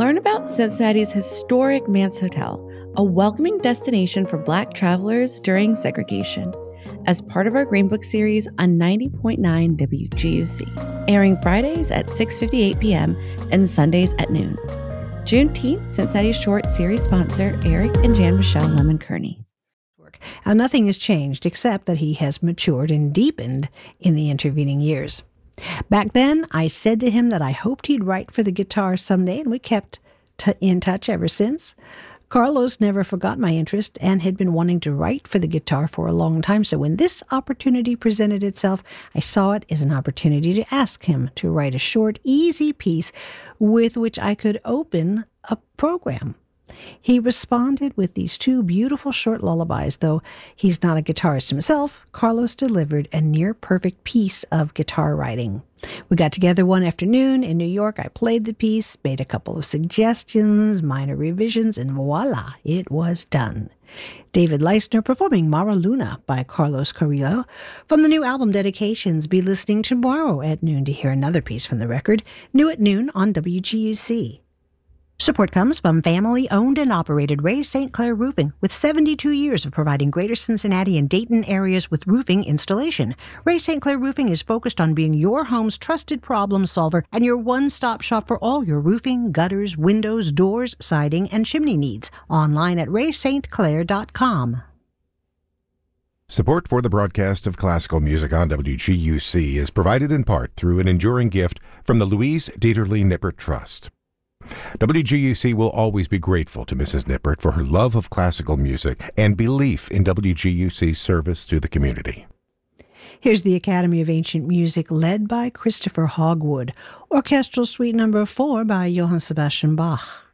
Learn about Cincinnati's historic Mance Hotel, a welcoming destination for Black travelers during segregation, as part of our Green Book series on 90.9 WGUC, airing Fridays at 6:58 p.m. and Sundays at noon. Juneteenth, Cincinnati Short series sponsor Eric and Jan Michelle Lemon-Kearney. Now, nothing has changed except that he has matured and deepened in the intervening years. Back then, I said to him that I hoped he'd write for the guitar someday, and we kept in touch ever since. Carlos never forgot my interest and had been wanting to write for the guitar for a long time, so when this opportunity presented itself, I saw it as an opportunity to ask him to write a short, easy piece with which I could open a program. He responded with these two beautiful short lullabies. Though he's not a guitarist himself, Carlos delivered a near-perfect piece of guitar writing. We got together one afternoon in New York. I played the piece, made a couple of suggestions, minor revisions, and voila, it was done. David Leisner performing Mara Luna by Carlos Carrillo. From the new album Dedications, be listening tomorrow at noon to hear another piece from the record, new at noon on WGUC. Support comes from family-owned and operated Ray St. Clair Roofing, with 72 years of providing Greater Cincinnati and Dayton areas with roofing installation. Ray St. Clair Roofing is focused on being your home's trusted problem solver and your one-stop shop for all your roofing, gutters, windows, doors, siding, and chimney needs. Online at raystclair.com. Support for the broadcast of classical music on WGUC is provided in part through an enduring gift from the Louise Dieterle Nippert Trust. WGUC will always be grateful to Mrs. Nippert for her love of classical music and belief in WGUC's service to the community. Here's the Academy of Ancient Music, led by Christopher Hogwood, Orchestral Suite No. 4 by Johann Sebastian Bach.